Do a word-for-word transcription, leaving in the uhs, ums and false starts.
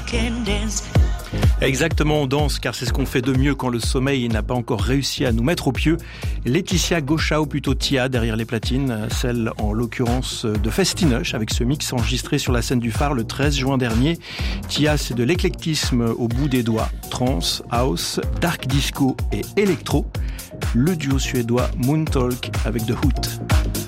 can dance. Exactement, on danse car c'est ce qu'on fait de mieux quand le sommeil n'a pas encore réussi à nous mettre au pieu. Laetitia Gaucha, ou plutôt Tia derrière les platines, celle en l'occurrence de Festinoche avec ce mix enregistré sur la scène du Phare le treize juin dernier. Tia, c'est de l'éclectisme au bout des doigts, trance, house, dark disco et électro. Le duo suédois Moon Talk avec The Hoot.